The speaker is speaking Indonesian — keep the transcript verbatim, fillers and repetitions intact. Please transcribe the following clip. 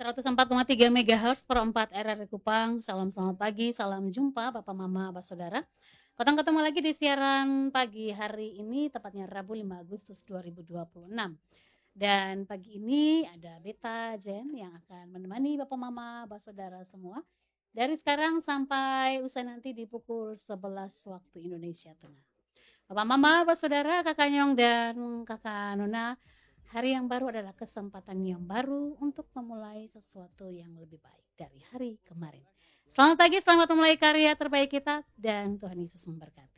seratus empat koma tiga megahertz per empat R R I Kupang. Salam selamat pagi, salam jumpa Bapak, Mama, Abah, Saudara. Ketang ketemu lagi di siaran pagi hari ini, tepatnya Rabu lima Agustus dua ribu dua puluh enam. Dan pagi ini ada Beta Jen yang akan menemani Bapak, Mama, Abah, Saudara semua. Dari sekarang sampai usai nanti di pukul sebelas waktu Indonesia Tengah. Bapak, Mama, Abah, Saudara, Kakak Nyong dan Kakak Nona, hari yang baru adalah kesempatan yang baru untuk memulai sesuatu yang lebih baik dari hari kemarin. Selamat pagi, selamat memulai karya terbaik kita dan Tuhan Yesus memberkati.